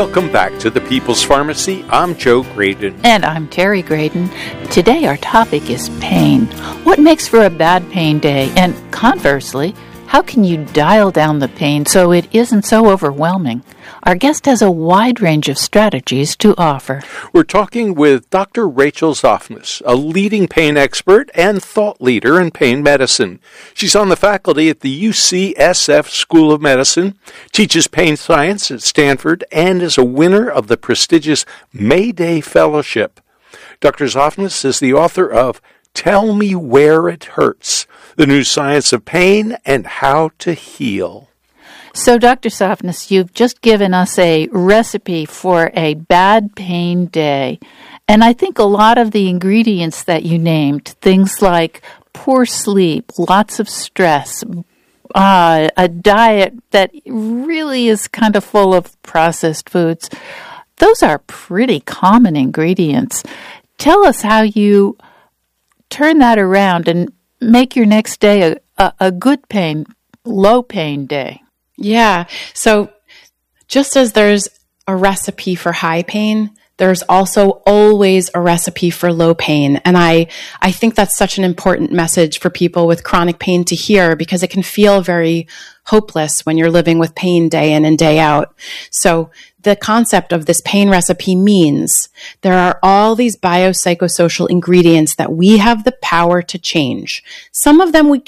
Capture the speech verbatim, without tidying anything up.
Welcome back to the People's Pharmacy. I'm Joe Graydon. And I'm Terry Graydon. Today our topic is pain. What makes for a bad pain day? And conversely, how can you dial down the pain so it isn't so overwhelming? Our guest has a wide range of strategies to offer. We're talking with Doctor Rachel Zoffness, a leading pain expert and thought leader in pain medicine. She's on the faculty at the U C S F School of Medicine, teaches pain science at Stanford, and is a winner of the prestigious Mayday Fellowship. Doctor Zoffness is the author of Tell Me Where It Hurts, The New Science of Pain and How to Heal. So, Doctor Zoffness, you've just given us a recipe for a bad pain day. And I think a lot of the ingredients that you named, things like poor sleep, lots of stress, uh, a diet that really is kind of full of processed foods, those are pretty common ingredients. Tell us how you turn that around and make your next day a, a, a good pain, low pain day. Yeah. So just as there's a recipe for high pain, there's also always a recipe for low pain. And I, I think that's such an important message for people with chronic pain to hear, because it can feel very hopeless when you're living with pain day in and day out. So the concept of this pain recipe means there are all these biopsychosocial ingredients that we have the power to change. Some of them we